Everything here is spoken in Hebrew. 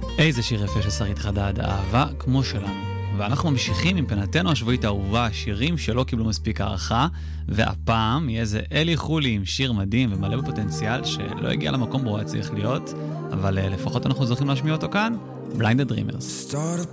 איזה שיר יפה של שרית חדד, אהבה כמו שלנו. ואנחנו ממשיכים עם פינתנו השבועית האהובה, שירים שלא קיבלו מספיק הערכה, והפעם יהיה זה אלי חולי עם שיר מדהים ומלא בפוטנציאל שלא הגיע למקום בו היה צריך להיות, אבל לפחות אנחנו זוכים להשמיע אותו כאן, Blinded Dreamers. Started